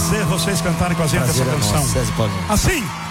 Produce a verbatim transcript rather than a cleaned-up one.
prazer vocês cantarem com a gente Prazer essa é canção. nosso, César Paulinho. Assim.